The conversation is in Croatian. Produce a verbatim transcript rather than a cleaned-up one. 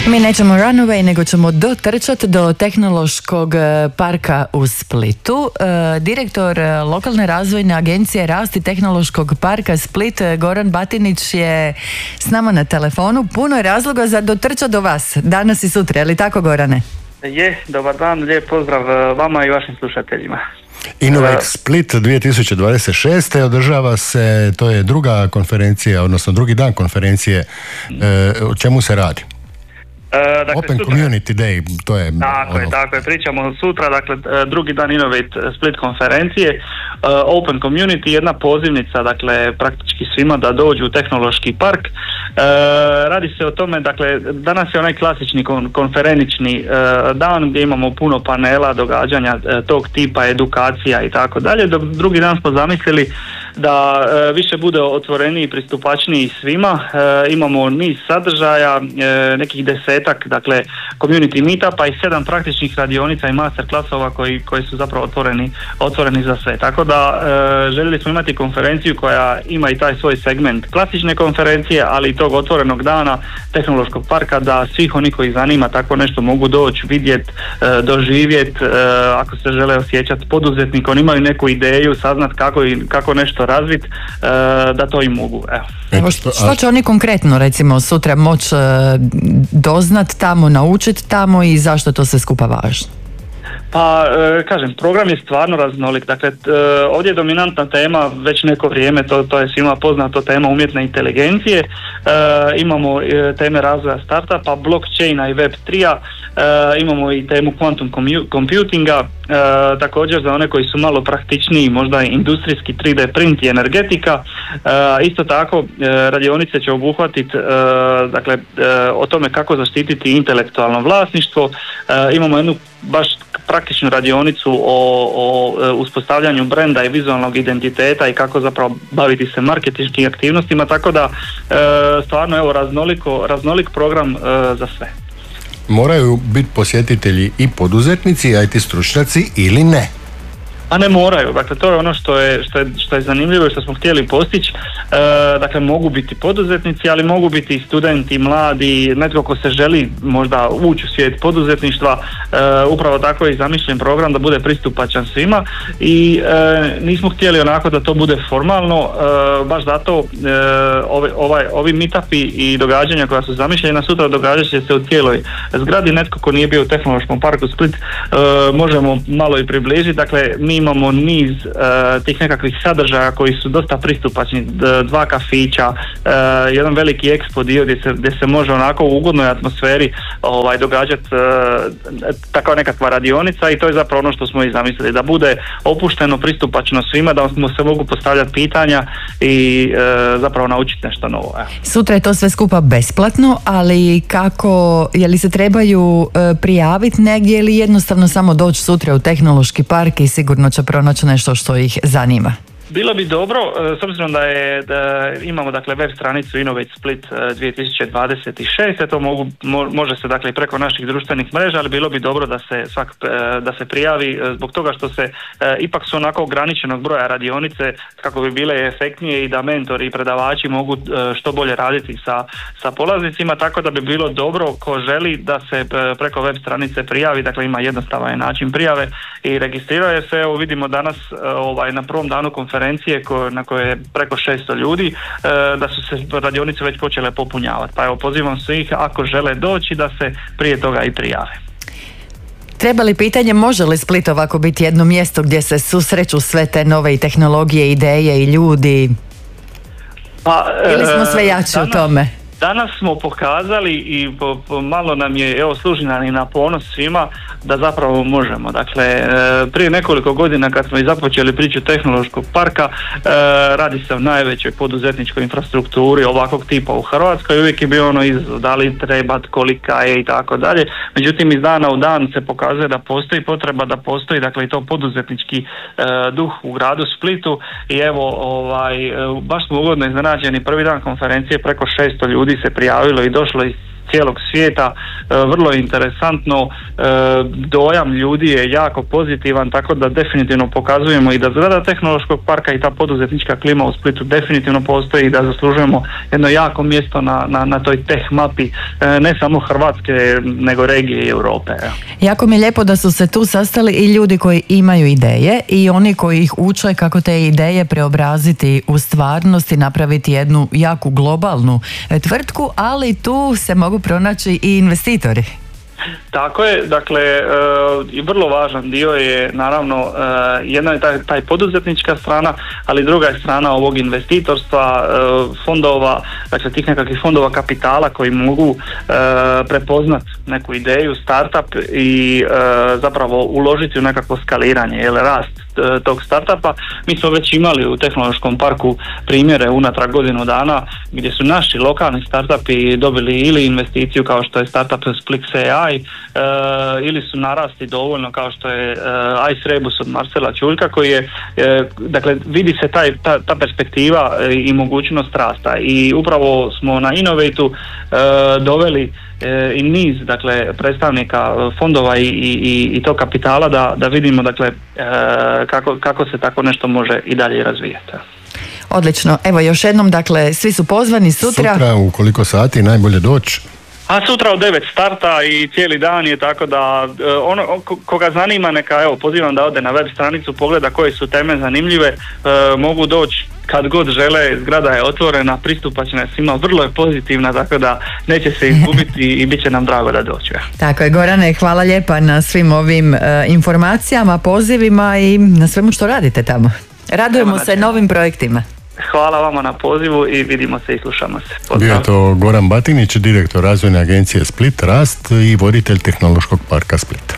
Mi nećemo runaway, nego ćemo dotrčati do tehnološkog parka u Splitu. E, direktor lokalne razvojne agencije Rast i tehnološkog parka Split, Goran Batinić, je s nama na telefonu. Puno je razloga za dotrčati do vas danas i sutra, je li tako, Gorane? Je, dobar dan, lijep pozdrav vama i vašim slušateljima. Innovate Split dvije tisuće dvadeset šeste održava se, to je druga konferencija, odnosno drugi dan konferencije. E, o čemu se radi? E, dakle, Open sutra, Community Day, to je... Tako ono... je, tako je, pričamo sutra, dakle, drugi dan Innovate Split konferencije. Uh, Open Community, jedna pozivnica, dakle, praktički svima da dođu u tehnološki park. Uh, radi se o tome, dakle, danas je onaj klasični kon- konferenični uh, dan gdje imamo puno panela, događanja uh, tog tipa, edukacija i tako dalje. Dok drugi dan smo zamislili da uh, više bude otvoreniji i pristupačniji svima. Uh, imamo niz sadržaja, uh, nekih desetak, dakle, community meetupa i sedam praktičnih radionica i master klasova koji, koji su zapravo otvoreni, otvoreni za sve. Tako da e, željeli smo imati konferenciju koja ima i taj svoj segment klasične konferencije, ali i tog otvorenog dana tehnološkog parka, da svih oni koji zanima tako nešto mogu doći, vidjeti, e, doživjeti, e, ako se žele osjećati poduzetnik, oni imaju neku ideju, saznat kako, kako nešto razviti, e, da to i mogu. Evo. Evo što, što će oni konkretno, recimo, sutra moći e, doznat tamo, naučiti tamo i zašto to sve skupa važno? Pa, e, kažem, program je stvarno raznolik. Dakle, t, e, ovdje je dominantna tema već neko vrijeme, to, to je svima poznato, tema umjetne inteligencije. E, imamo e, teme razvoja startupa, blockchaina i web tri-a, e, imamo i temu quantum computinga, e, također za one koji su malo praktičniji, možda industrijski tri D print i energetika. E, isto tako, e, radionice će obuhvatiti e, dakle, e, o tome kako zaštititi intelektualno vlasništvo. E, imamo jednu baš praktičnu radionicu o, o uspostavljanju brenda i vizualnog identiteta i kako zapravo baviti se marketinškim aktivnostima, tako da e, stvarno evo raznoliko, raznolik program e, za sve. Moraju biti posjetitelji i poduzetnici, I T stručnjaci ili ne? A ne moraju, dakle to je ono što je, što je, što je zanimljivo i što smo htjeli postići. E, dakle mogu biti poduzetnici, ali mogu biti i studenti, mladi, netko ko se želi možda ući u svijet poduzetništva. E, upravo tako je i zamišljen program da bude pristupačan svima i e, nismo htjeli onako da to bude formalno, e, baš zato e, ove, ovaj, ovi meetupi i događanja koja su zamišljena sutra događat će se u cijeloj zgradi. Netko ko nije bio u Tehnološkom parku Split e, možemo malo i približiti, dakle mi imamo niz uh, tih nekakvih sadržaja koji su dosta pristupačni, dva kafića, uh, jedan veliki expo dio gdje se, gdje se može onako u ugodnoj atmosferi ovaj, događati uh, takva nekakva radionica i to je zapravo ono što smo i zamislili, da bude opušteno, pristupačno svima, da mu se mogu postavljati pitanja i uh, zapravo naučiti nešto novo. Evo. Sutra je to sve skupa besplatno, ali kako, je li se trebaju uh, prijaviti negdje ili jednostavno samo doći sutra u Tehnološki park i sigurno će pronaći nešto što ih zanima? Bilo bi dobro, s obzirom da je da imamo dakle web stranicu Innovate Split dvije tisuće dvadeset šest, to mogu, mo, može se dakle preko naših društvenih mreža, ali bilo bi dobro da se svak da se prijavi zbog toga što se ipak su onako ograničenog broja radionice kako bi bile efektnije i da mentori i predavači mogu što bolje raditi sa, sa polaznicima, tako da bi bilo dobro ko želi da se preko web stranice prijavi, dakle ima jednostavan način prijave i registriraju se. Evo vidimo danas ovaj, na prvom danu konferencije Ko, na koje je preko šesto ljudi, e, da su se radionice već počele popunjavati. Pa evo pozivam svih ako žele doći da se prije toga i prijave. Treba li pitanje, može li Split ovako biti jedno mjesto gdje se susreću sve te nove tehnologije, ideje i ljudi? Pa, ili smo sve jači danas, u tome? Danas smo pokazali i po, po, malo nam je, evo služi nam i na ponos svima da zapravo možemo. Dakle, e, prije nekoliko godina kad smo i započeli priču Tehnološkog parka, e, radi se o najvećoj poduzetničkoj infrastrukturi ovakvog tipa u Hrvatskoj. Uvijek je bio ono izazov da li treba, kolika je i tako dalje. Međutim, iz dana u dan se pokazuje da postoji potreba, da postoji dakle i to poduzetnički e, duh u gradu Splitu i evo ovaj, e, baš smo ugodno iznenađeni. Prvi dan konferencije preko šesto ljudi se prijavilo i došlo iz cijelog svijeta, vrlo interesantno, dojam ljudi je jako pozitivan, tako da definitivno pokazujemo i da zgrada tehnološkog parka i ta poduzetnička klima u Splitu definitivno postoji i da zaslužujemo jedno jako mjesto na, na, na toj teh mapi, ne samo Hrvatske nego regije i Europe. Jako mi je lijepo da su se tu sastali i ljudi koji imaju ideje i oni koji ih uče kako te ideje preobraziti u stvarnost i napraviti jednu jaku globalnu tvrtku, ali tu se mogu pronaći i investitori. Tako je, dakle, i vrlo važan dio je naravno, jedna je taj, taj poduzetnička strana, ali druga je strana ovog investitorstva, fondova, dakle tih nekakvih fondova kapitala koji mogu prepoznat neku ideju, startup i zapravo uložiti u nekakvo skaliranje ili rast tog startupa. Mi smo već imali u tehnološkom parku primjere unatrag godinu dana gdje su naši lokalni startupi dobili ili investiciju kao što je startup Splix A I, uh, ili su narasti dovoljno kao što je uh, Ice Rebus od Marcela Čuljka koji je, uh, dakle vidi se taj, ta, ta perspektiva i mogućnost rasta i upravo smo na Innovate-u uh, doveli i niz, dakle, predstavnika fondova i, i, i to kapitala da, da vidimo, dakle, kako, kako se tako nešto može i dalje razvijati. Odlično. Evo još jednom, dakle, svi su pozvani sutra. Sutra u koliko sati najbolje doći? A sutra u devet starta i cijeli dan je, tako da ono koga zanima neka, evo, pozivam da ode na web stranicu, pogleda koje su teme zanimljive, e, mogu doći kad god žele, zgrada je otvorena, pristupačna je svima, vrlo je pozitivna, tako da neće se izgubiti i bit će nam drago da dođu. Tako je, Gorane, hvala lijepa na svim ovim e, informacijama, pozivima i na svemu što radite tamo. Radujemo se novim projektima. Hvala vama na pozivu i vidimo se i slušamo se. Pozdrav. Bio je to Goran Batinić, direktor razvojne agencije Split Rast i voditelj tehnološkog parka Split.